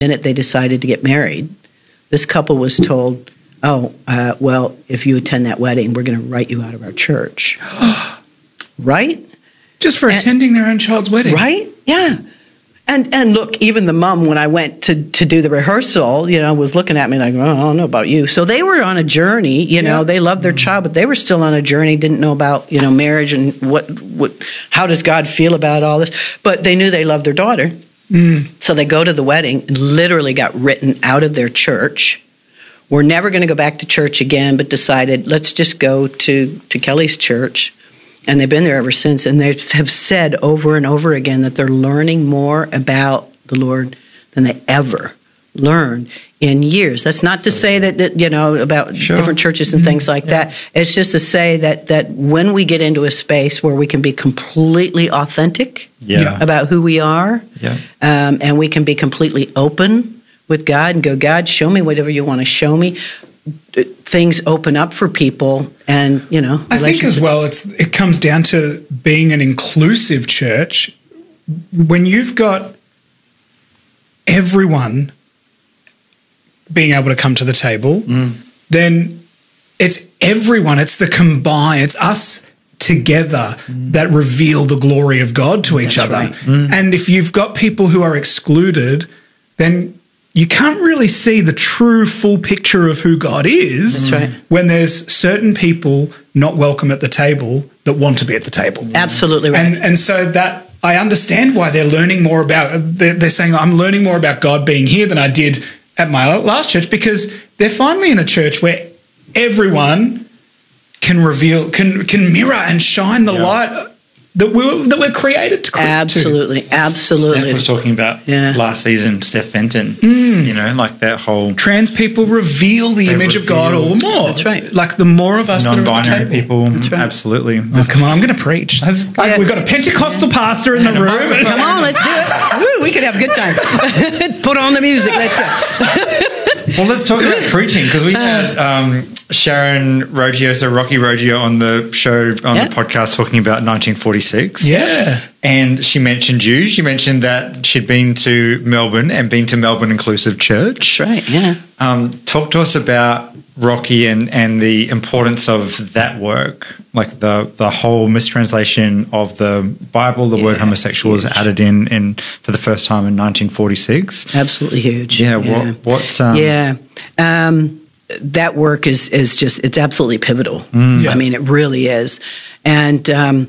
minute they decided to get married, this couple was told, well, if you attend that wedding, we're going to write you out of our church. Right? Just for attending their own child's wedding. Right? Yeah. And look, even the mom, when I went to do the rehearsal, was looking at me like, I don't know about you. So they were on a journey, they loved their child, but they were still on a journey, didn't know about, marriage and how does God feel about all this. But they knew they loved their daughter. So they go to the wedding and literally got written out of their church. We're never going to go back to church again, but decided, let's just go to Kelly's church. And they've been there ever since, and they have said over and over again that they're learning more about the Lord than they ever learned in years. That's not to say that about different churches and things like that. It's just to say that when we get into a space where we can be completely authentic about who we are, and we can be completely open with God and go, God, show me whatever you want to show me. Things open up for people, and I think as well it comes down to being an inclusive church. When you've got everyone being able to come to the table, then it's everyone, it's the combined, it's us together that reveal the glory of God to each other. Right. And if you've got people who are excluded, then you can't really see the true full picture of who God is when there's certain people not welcome at the table that want to be at the table. Absolutely right. And so that I understand why they're learning more about, they're saying, I'm learning more about God being here than I did at my last church, because they're finally in a church where everyone can reveal, can mirror and shine the light that we're created to. Absolutely. Steph was talking about last season, Steph Fenton, like that whole... Trans people reveal the image of God all the more. That's right. Like the more of us non-binary that are at the table. people, right. Absolutely. Oh, come on, I'm going to preach. We've got a Pentecostal pastor in the room. Come on, let's do it. Woo, we could have a good time. Put on the music. Let's go. Well, let's talk about preaching, because we had Sharon Roggio, so Rocky Roggio, on the show, on the podcast, talking about 1946. Yeah. And she mentioned you. She mentioned that she'd been to Melbourne and been to Melbourne Inclusive Church. That's right, yeah. Talk to us about Rocky and the importance of that work, like the whole mistranslation of the Bible. The word homosexual was added in for the first time in 1946. Absolutely huge. Yeah. What's that work is just, it's absolutely pivotal. I mean, it really is. And,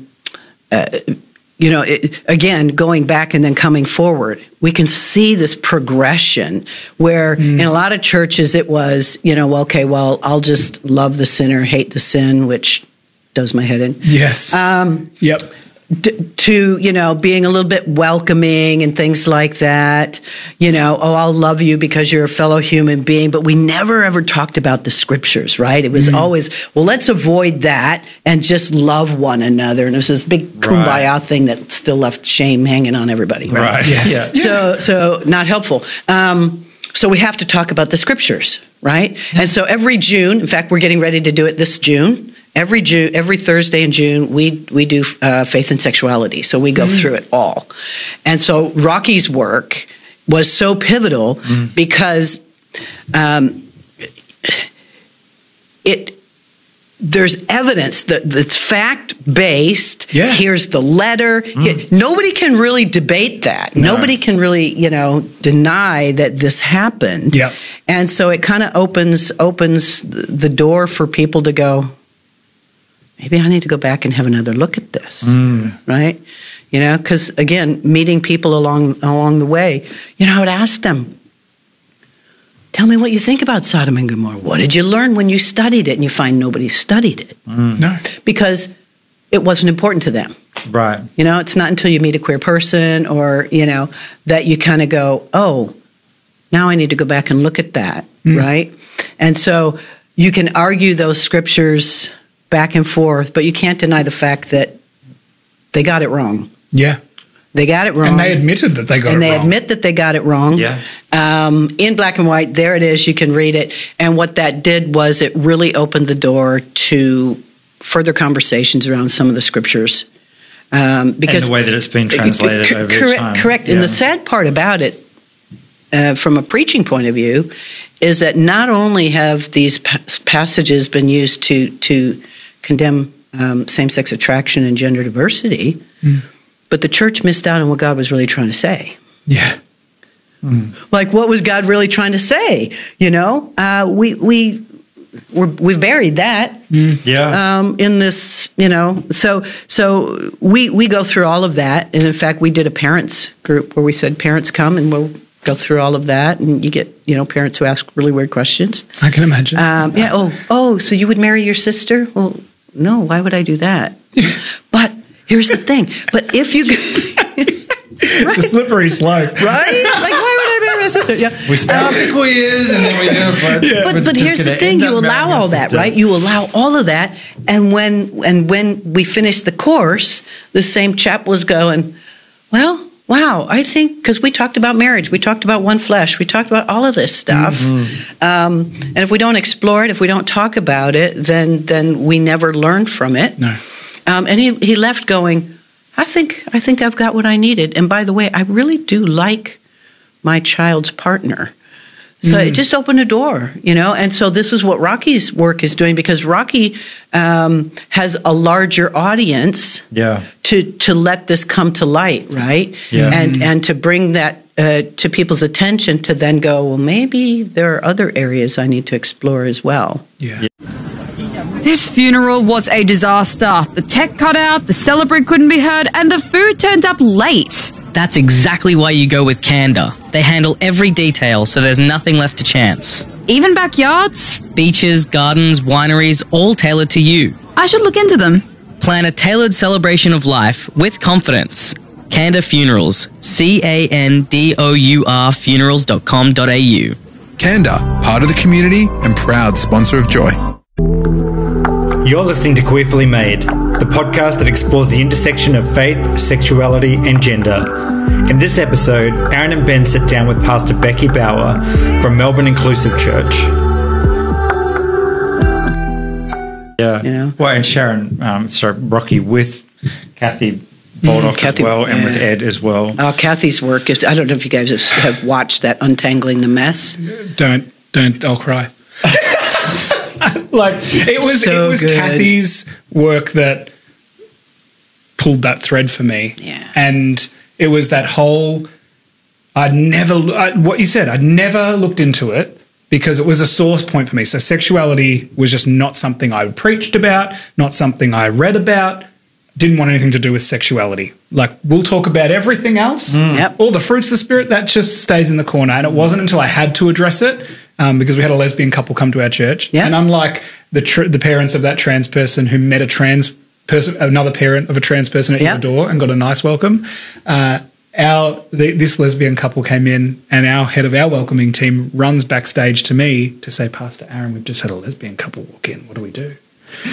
again, going back and then coming forward, we can see this progression where in a lot of churches it was, I'll just love the sinner, hate the sin, which does my head in. Yes. Yep. To, being a little bit welcoming and things like that, I'll love you because you're a fellow human being, but we never ever talked about the scriptures, right? It was always, well, let's avoid that and just love one another. And it was this big kumbaya thing that still left shame hanging on everybody, right? Yes. Yeah. So not helpful. So we have to talk about the scriptures, right? Yeah. And so every June, in fact, we're getting ready to do it this June. Every Thursday in June, we do faith and sexuality. So we go through it all. And so Rocky's work was so pivotal because there's evidence that's fact-based. Yeah. Here's the letter. Nobody can really debate that. No. Nobody can really, deny that this happened. Yeah. And so it kind of opens the door for people to go, maybe I need to go back and have another look at this, right? Because, again, meeting people along the way, I would ask them, tell me what you think about Sodom and Gomorrah. What did you learn when you studied it? And you find nobody studied it. No. Because it wasn't important to them. Right. It's not until you meet a queer person or, that you kind of go, oh, now I need to go back and look at that, right? And so you can argue those scriptures back and forth, but you can't deny the fact that they got it wrong. Yeah. They got it wrong. And they admitted that they got it wrong. And they admit that they got it wrong. Yeah. In black and white, there it is. You can read it. And what that did was it really opened the door to further conversations around some of the scriptures. Because and the way that it's been translated over time. Correct. Yeah. And the sad part about it, from a preaching point of view, is that not only have these passages been used to condemn same-sex attraction and gender diversity, but the church missed out on what God was really trying to say. Yeah. Like, what was God really trying to say? You know, we've buried that. In this, you know, so we go through all of that, and in fact, we did a parents group where we said, parents come and we'll go through all of that, and you get, you know, parents who ask really weird questions. I can imagine. So you would marry your sister? Well, no, why would I do that? But here's the thing. But if you... It's a slippery slope. Right? Like, why would I marry my sister? Yeah. We start with quiz and then we do it. But here's the thing. You allow all that, right? You allow all of that. And when we finished the course, the same chap was going, well, wow, I think, because we talked about marriage, we talked about one flesh, we talked about all of this stuff. And if we don't explore it, if we don't talk about it, then we never learn from it. No. And he left going, I think I've got what I needed. And by the way, I really do like my child's partner. So it just opened a door, you know. And so this is what Rocky's work is doing, because Rocky has a larger audience to let this come to light, right? Yeah. And to bring that to people's attention, to then go, well, maybe there are other areas I need to explore as well. Yeah. This funeral was a disaster. The tech cut out, the celebrant couldn't be heard, and the food turned up late. That's exactly why you go with Canada. They handle every detail, so there's nothing left to chance. Even backyards? Beaches, gardens, wineries, all tailored to you. I should look into them. Plan a tailored celebration of life with confidence. Canada Funerals. CANDOUR funerals.com.au. Canada, part of the community and proud sponsor of Joy. You're listening to Queerfully Made, the podcast that explores the intersection of faith, sexuality, and gender. In this episode, Aaron and Ben sit down with Pastor Becky Bauer from Melbourne Inclusive Church. Yeah. You know? Well, and Sharon, Rocky with Kathy Baldock as well, and with Ed as well. Oh, Kathy's work is, I don't know if you guys have watched that Untangling the Mess. Don't, I'll cry. Like, it was good. Kathy's work that pulled that thread for me. Yeah. And it was that whole, what you said, I'd never looked into it because it was a source point for me. So sexuality was just not something I preached about, not something I read about, didn't want anything to do with sexuality. Like, we'll talk about everything else. Yep. All the fruits of the Spirit, that just stays in the corner. And it wasn't until I had to address it, because we had a lesbian couple come to our church. Yep. And unlike the parents of that trans person who met a trans person, another parent of a trans person at your door and got a nice welcome, this lesbian couple came in, and our head of our welcoming team runs backstage to me to say, Pastor Aaron, we've just had a lesbian couple walk in. What do we do?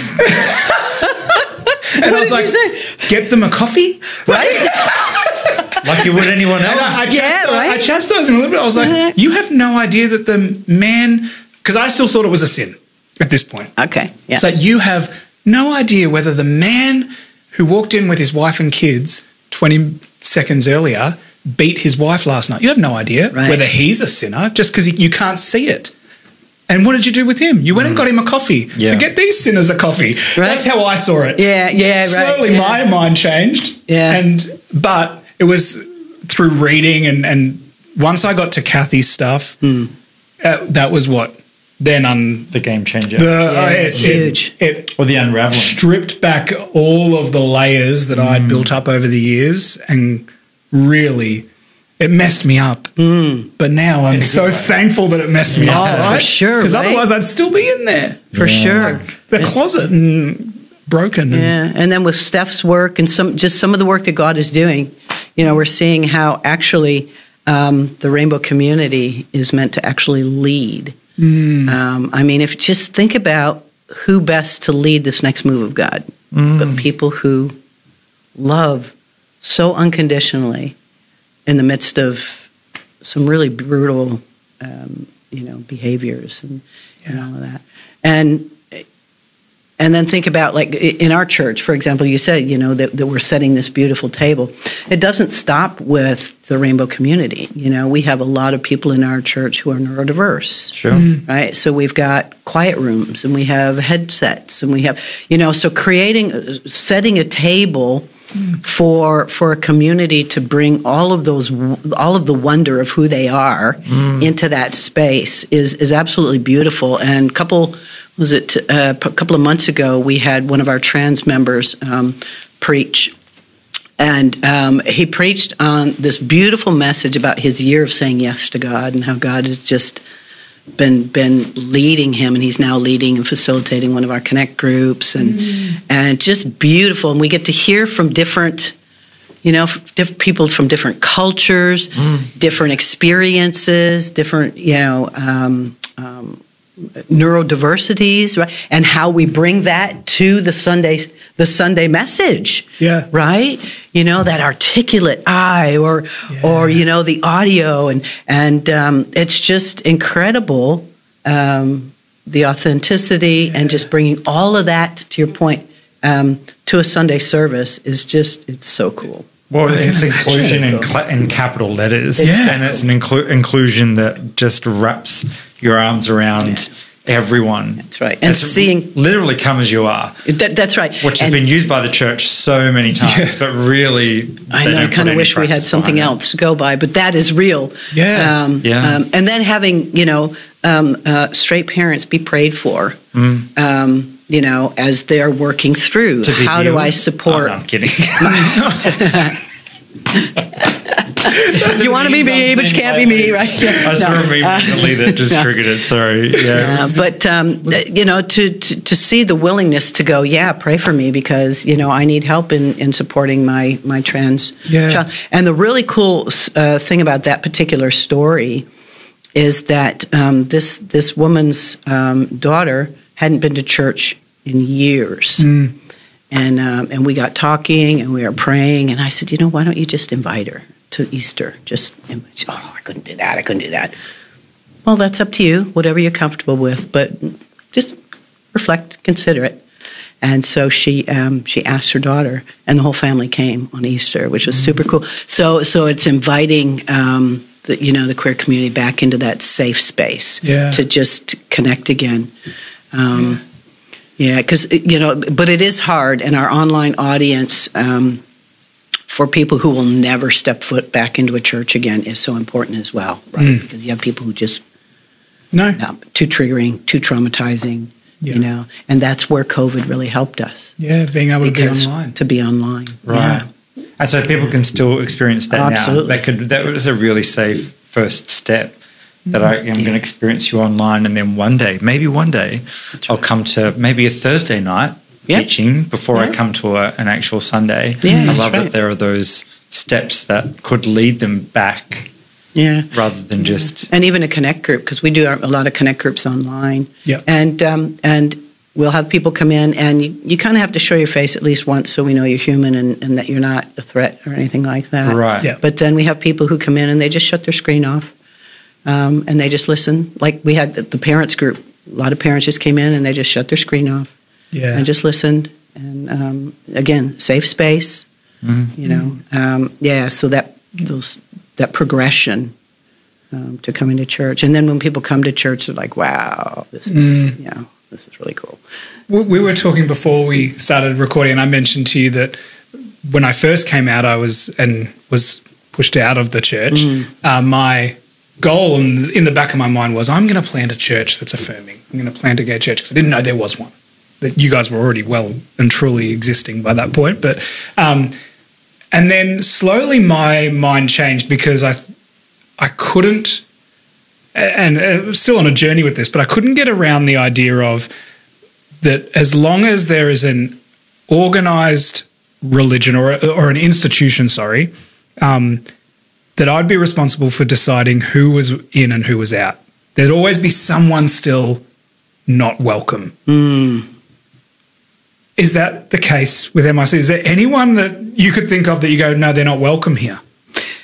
And I was like, get them a coffee, right? Like you would anyone else. I chastised him a little bit. I was like, you have no idea that the man, because I still thought it was a sin at this point. Okay. Yeah. So you have no idea whether the man who walked in with his wife and kids 20 seconds earlier beat his wife last night. You have no idea whether he's a sinner just because you can't see it. And what did you do with him? You went and got him a coffee. Yeah. So get these sinners a coffee. Right. That's how I saw it. Yeah, Slowly my mind changed. Yeah. But it was through reading and once I got to Kathy's stuff, that was what then the game changer. Huge. Or the unraveling. Stripped back all of the layers that I'd built up over the years, and really it messed me up. But now I'm so thankful that it messed me up. Right? For sure. Because otherwise I'd still be in there. For sure. Like the closet and broken. And then with Steph's work and some of the work that God is doing, you know, we're seeing how actually the rainbow community is meant to actually lead. I mean, if just think about who best to lead this next move of God, but people who love so unconditionally in the midst of some really brutal, behaviors and all of that. And And then think about, like, in our church, for example, you said, that we're setting this beautiful table. It doesn't stop with the rainbow community. We have a lot of people in our church who are neurodiverse. Sure. Right? So we've got quiet rooms, and we have headsets, and we have, so setting a table for a community to bring all of the wonder of who they are into that space is absolutely beautiful. And a couple of months ago, we had one of our trans members preach, and he preached on this beautiful message about his year of saying yes to God and how God has just been leading him, and he's now leading and facilitating one of our Connect groups, and just beautiful. And we get to hear from different people from different cultures, different experiences, different neurodiversities, right? And how we bring that to the Sunday message, right? That articulate eye, or the audio, and it's just incredible, the authenticity, and just bringing all of that, to your point, to a Sunday service it's so cool. Well, it's inclusion in capital letters, and it's an inclusion that just wraps your arms around everyone. That's right. And seeing literally come as you are. That's right. Which has been used by the church so many times, but really, I kind of wish we had something else to go by, but that is real. And then having straight parents be prayed for. As they're working through, how do I support? Oh, no, I'm kidding. You want to be me, but you can't be me, right? I saw a meme recently that just triggered it. Sorry. But to see the willingness to go, pray for me, because I need help in supporting my trans child. And the really cool thing about that particular story is that this woman's daughter hadn't been to church in years. And we got talking, and we were praying, and I said, why don't you just invite her to Easter? I couldn't do that. Well, that's up to you, whatever you're comfortable with, but just reflect, consider it. And so she asked her daughter, and the whole family came on Easter, which was super cool. So it's inviting the queer community back into that safe space to just connect again. Because but it is hard, and our online audience, for people who will never step foot back into a church again, is so important as well, right? Because you have people who just too triggering, too traumatizing, and that's where COVID really helped us. Being able to be online, right? And so people can still experience that now. That was a really safe first step. That I am going to experience you online, and then maybe one day, I'll come to maybe a Thursday night teaching before I come to an actual Sunday. I love that there are those steps that could lead them back, rather than just... And even a Connect group, because we do a lot of Connect groups online. And we'll have people come in, and you kind of have to show your face at least once so we know you're human and that you're not a threat or anything like that. Right. Yeah. But then we have people who come in, and they just shut their screen off. And they just listen. Like we had the parents group. A lot of parents just came in, and they just shut their screen off and just listened. And again, safe space. So that progression to coming to church. And then when people come to church, they're like, "Wow, this is really cool." We were talking before we started recording, and I mentioned to you that when I first came out, I was pushed out of the church. My goal in the back of my mind was, I'm going to plant a church that's affirming. I'm going to plant a gay church, because I didn't know there was one. That you guys were already well and truly existing by that point. But and then slowly my mind changed, because I couldn't, and still on a journey with this, but I couldn't get around the idea of that as long as there is an organized religion or an institution, that I'd be responsible for deciding who was in and who was out. There'd always be someone still not welcome. Is that the case with MIC? Is there anyone that you could think of that you go, no, they're not welcome here?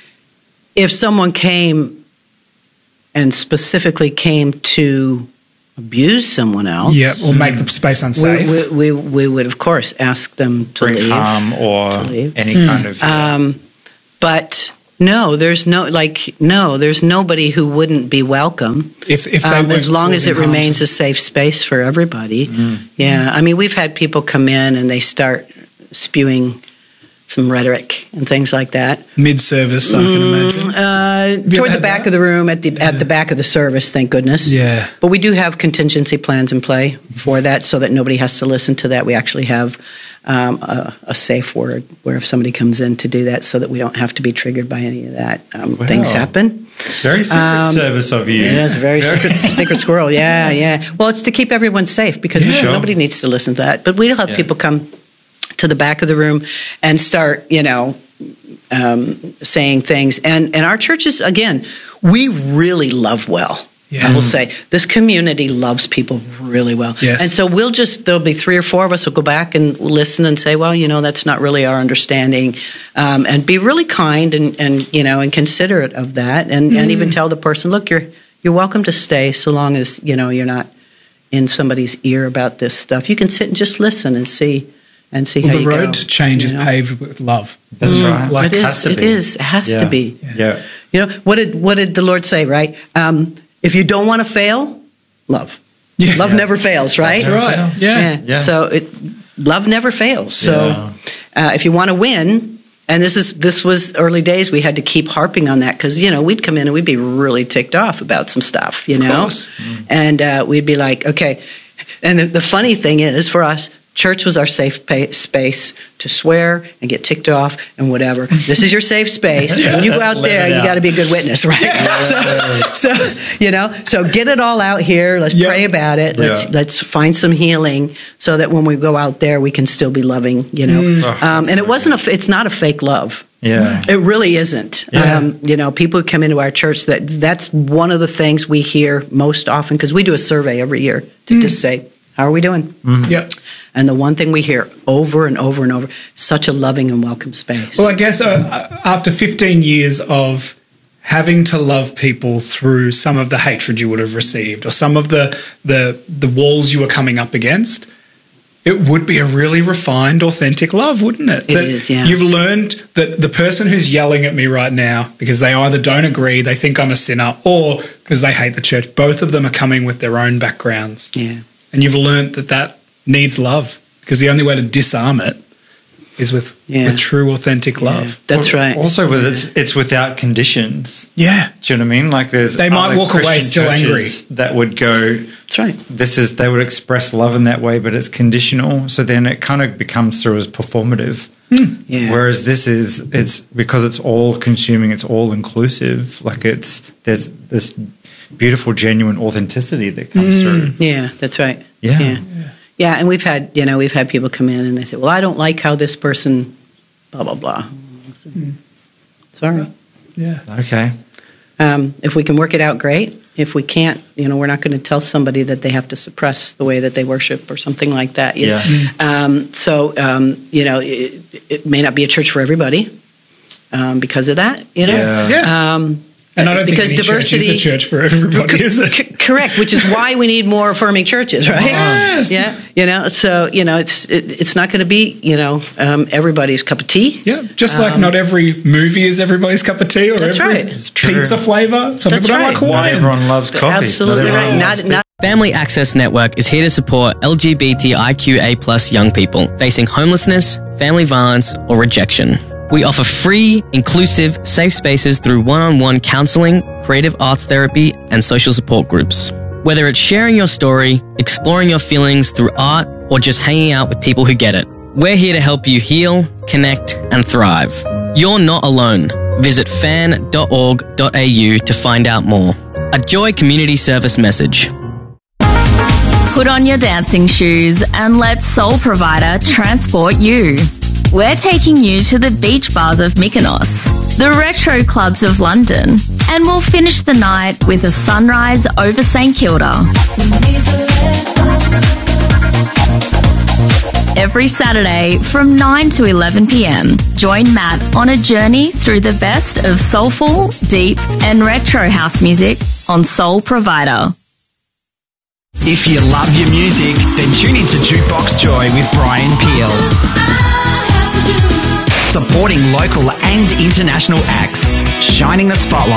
If someone came and specifically came to abuse someone else, or make the space unsafe. we would, of course, ask them to Bring leave. harm or any kind of... But no, there's nobody who wouldn't be welcome If they as long as it remains a safe space for everybody. Yeah, I mean, we've had people come in and they start spewing some rhetoric and things like that. Mid-service, I can imagine. Toward the back of the room, at the back of the service, thank goodness. Yeah. But we do have contingency plans in play for that so that nobody has to listen to that. We actually have a safe word where if somebody comes in to do that so that we don't have to be triggered by any of that. Things happen. Very secret service of you. Yeah, it's a very secret squirrel. Yeah. Well, it's to keep everyone safe because nobody needs to listen to that. But we'll have people come to the back of the room and start, saying things. And our churches, again, we really love well. Yeah. I will say this community loves people really well. Yes. And so there'll be 3 or 4 of us will go back and listen and say, well, that's not really our understanding, and be really kind and considerate of that, and even tell the person, look, you're welcome to stay so long as you're not in somebody's ear about this stuff. You can sit and just listen and see how the you road go, to change is paved with love. That's right. Like it has to is. be. It is. It has to be. Yeah. What did the Lord say? Right. If you don't want to fail, love. Yeah. Love never fails. Right. That's right. Yeah. So love never fails. So if you want to win, and this was early days, we had to keep harping on that because we'd come in and we'd be really ticked off about some stuff, Of course. and we'd be like, okay. And the funny thing is, for us, church was our safe space to swear and get ticked off and whatever. This is your safe space. When you go out there, you got to be a good witness, right? So get it all out here. Let's pray about it. Let's find some healing so that when we go out there, we can still be loving. And it's not a fake love. Yeah. It really isn't. Yeah. People who come into our church, that's one of the things we hear most often because we do a survey every year to just say, how are we doing? Mm-hmm. Yep. And the one thing we hear over and over and over, such a loving and welcome space. Well, I guess after 15 years of having to love people through some of the hatred you would have received or some of the walls you were coming up against, it would be a really refined, authentic love, wouldn't it? It is, yeah. You've learned that the person who's yelling at me right now because they either don't agree, they think I'm a sinner, or because they hate the church, both of them are coming with their own backgrounds. Yeah. And you've learned that needs love because the only way to disarm it is with true, authentic love. Yeah, that's right. Also, it's without conditions. Yeah. Do you know what I mean? Like they might walk away still angry. That would go. That's right. They would express love in that way, but it's conditional. So then it kind of becomes through as performative. Yeah. Whereas it's because it's all consuming, it's all inclusive. Like there's this beautiful, genuine authenticity that comes through. Yeah, that's right. Yeah. Yeah, and we've had people come in and they say, well, I don't like how this person blah, blah, blah. Sorry. Yeah. Okay. If we can work it out, great. If we can't, we're not going to tell somebody that they have to suppress the way that they worship or something like that. It may not be a church for everybody because of that, And I don't because think any diversity church is a church for everybody, is it? Correct, which is why we need more affirming churches, right? Yes. Yeah, so it's not going to be everybody's cup of tea. Yeah, just like not every movie is everybody's cup of tea, or That's every right. It's true. pizza flavor. Some people don't like Not Hawaiian. everyone loves coffee. Absolutely Not right. everyone loves Not Family Access Network is here to support LGBTIQA+ young people facing homelessness, family violence, or rejection. We offer free, inclusive, safe spaces through one-on-one counseling, creative arts therapy, and social support groups. Whether it's sharing your story, exploring your feelings through art, or just hanging out with people who get it, we're here to help you heal, connect, and thrive. You're not alone. Visit fan.org.au to find out more. A Joy Community Service message. Put on your dancing shoes and let Soul Provider transport you. We're taking you to the beach bars of Mykonos, the retro clubs of London, and we'll finish the night with a sunrise over St Kilda. Every Saturday from 9 to 11 p.m, join Matt on a journey through the best of soulful, deep, and retro house music on Soul Provider. If you love your music, then tune into Jukebox Joy with Brian Peel. Supporting local and international acts, shining the spotlight